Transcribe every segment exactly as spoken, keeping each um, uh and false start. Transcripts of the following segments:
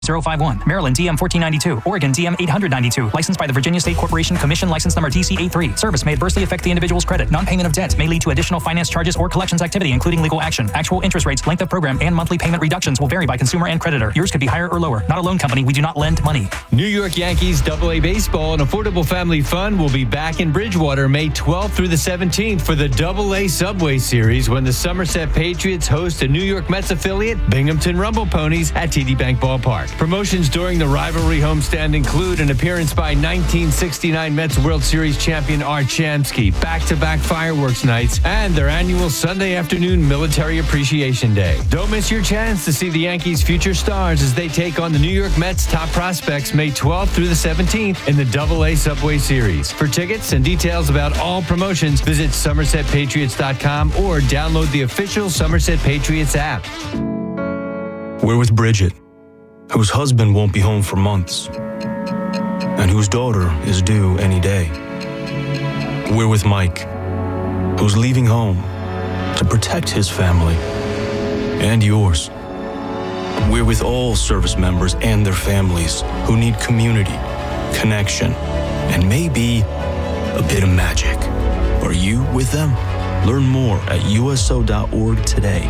zero five one, Maryland D M fourteen ninety-two, Oregon D M eight ninety-two, licensed by the Virginia State Corporation Commission, license number D C eighty-three. Service may adversely affect the individual's credit. Non-payment of debt may lead to additional finance charges or collections activity, including legal action. Actual interest rates, length of program, and monthly payment reductions will vary by consumer and creditor. Yours could be higher or lower. Not a loan company. We do not lend money. New York Yankees double A Baseball and Affordable Family Fun will be back in Bridgewater May twelfth through the seventeenth for the double A Subway Series when the Somerset Patriots host a New York Mets affiliate, Binghamton Rumble Ponies, at T D Bank Ballpark. Promotions during the rivalry homestand include an appearance by nineteen sixty-nine Mets World Series champion Art Shamsky, back-to-back fireworks nights, and their annual Sunday afternoon Military Appreciation Day. Don't miss your chance to see the Yankees' future stars as they take on the New York Mets' top prospects May twelfth through the seventeenth in the double A Subway Series. For tickets and details about all promotions, visit Somerset Patriots dot com or download the official Somerset Patriots app. We're with Bridget, whose husband won't be home for months, and whose daughter is due any day. We're with Mike, who's leaving home to protect his family and yours. We're with all service members and their families who need community, connection, and maybe a bit of magic. Are you with them? Learn more at U S O dot org today.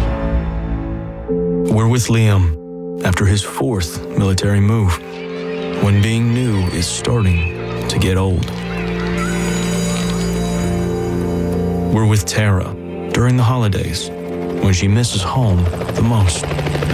We're with Liam after his fourth military move, when being new is starting to get old. We're with Tara during the holidays, when she misses home the most.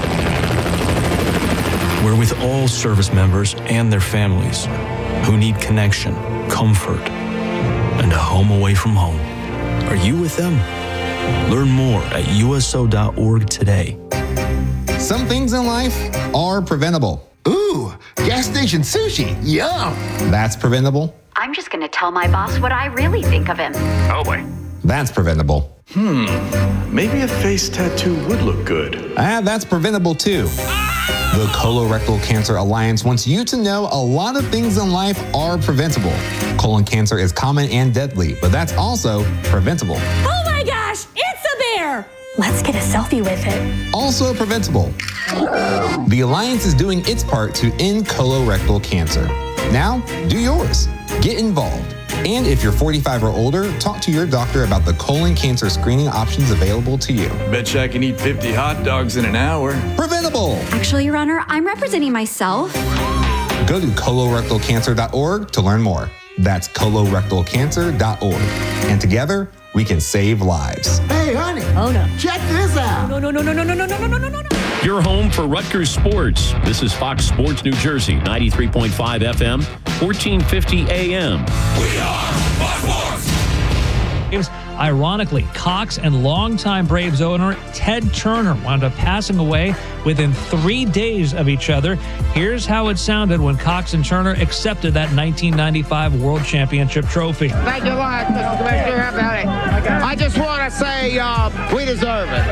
We're with all service members and their families who need connection, comfort, and a home away from home. Are you with them? Learn more at U S O dot org today. Some things in life are preventable. Ooh, gas station sushi. Yum. That's preventable. I'm just going to tell my boss what I really think of him. Oh, boy. That's preventable. Hmm, maybe a face tattoo would look good. Ah, that's preventable too. The Colorectal Cancer Alliance wants you to know a lot of things in life are preventable. Colon cancer is common and deadly, but that's also preventable. Oh my gosh, it's a bear! Let's get a selfie with it. Also preventable. The Alliance is doing its part to end colorectal cancer. Now, do yours. Get involved. And if you're forty-five or older, talk to your doctor about the colon cancer screening options available to you. Betcha I can eat fifty hot dogs in an hour. Preventable. Actually, Your Honor, I'm representing myself. Go to colorectal cancer dot org to learn more. That's colorectal cancer dot org. And together, we can save lives. Hey, honey. Oh no. Check this out. No, no, no, no, no, no, no, no, no, no, no, no. Your home for Rutgers sports. This is Fox Sports New Jersey, ninety-three point five F M, fourteen fifty A M. We are Fox Sports. Ironically, Cox and longtime Braves owner Ted Turner wound up passing away within three days of each other. Here's how it sounded when Cox and Turner accepted that nineteen ninety-five World Championship trophy. Thank you a lot, Mister Commissioner. How about it? I just want to say uh, we deserve it.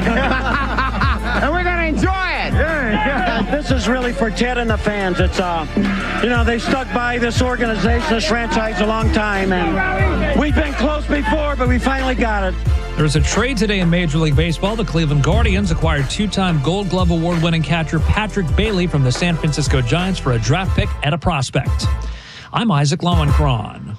And we're going to enjoy it. This is really for Ted and the fans. It's, uh, you know, they stuck by this organization, this franchise a long time, and we've been close before, but we finally got it. There's a trade today in Major League Baseball. The Cleveland Guardians acquired two-time Gold Glove Award-winning catcher Patrick Bailey from the San Francisco Giants for a draft pick and a prospect. I'm Isaac Lowenkron.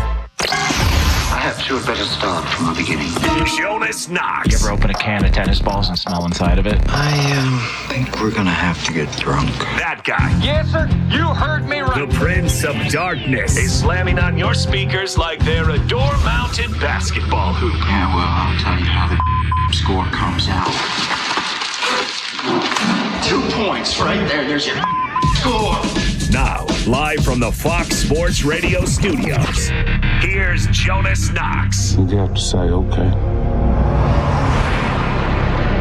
Perhaps you had better start from the beginning. Jonas Knox. You ever open a can of tennis balls and smell inside of it? I um, think we're gonna have to get drunk. That guy. Yes, sir. You heard me right. The Prince of Darkness is slamming on your speakers like they're a door-mounted basketball hoop. Yeah, well, I'll tell you how the score comes out. Two points right there. There's your score. Now, live from the Fox Sports Radio studios, here's Jonas Knox. You have to say, okay.